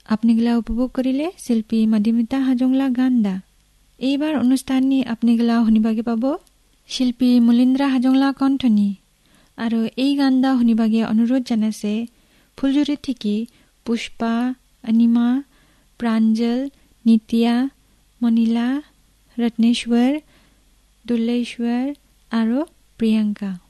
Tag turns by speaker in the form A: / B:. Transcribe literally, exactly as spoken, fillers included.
A: আপনিগিলা উপভোগ কৰিলে শিল্পী মধুমিতা হাজংলা গান দা। এইবাৰ অনুষ্ঠানী আপনিগিলা শুনিবাগে পাব শিল্পী মলিন্দ্ৰা হাজংলা কণ্ঠনী। আৰু এই গান দা শুনিবাগে অনুৰোধ জনাইছে ফুলজুৰিত ঠিকি পুষ্পা, অনিমা, প্ৰাঞ্জল, নিতিয়া, মনিলা, ৰত্নেশ্বৰ, দুল্লেশ্বৰ আৰু প্ৰিয়ংকা।